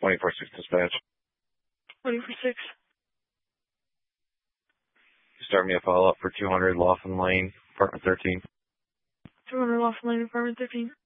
24-6 dispatch. 24-6. Start me a follow-up for 200 Laughlin Lane, apartment 13. 200 Laughlin Lane, apartment 13.